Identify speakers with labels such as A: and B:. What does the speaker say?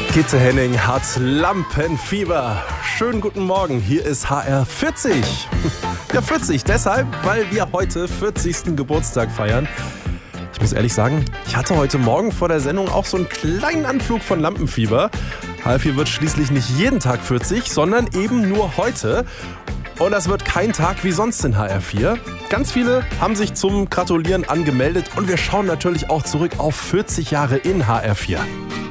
A: Gitte Henning hat Lampenfieber. Schönen guten Morgen, hier ist HR 40. Ja, 40 deshalb, weil wir heute 40. Geburtstag feiern. Ich muss ehrlich sagen, ich hatte heute Morgen vor der Sendung auch so einen kleinen Anflug von Lampenfieber. HR 4 wird schließlich nicht jeden Tag 40, sondern eben nur heute. Und das wird kein Tag wie sonst in HR 4. Ganz viele haben sich zum Gratulieren angemeldet und wir schauen natürlich auch zurück auf 40 Jahre in HR 4.